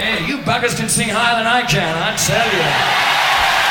You buggers can sing higher than I can, I tell you.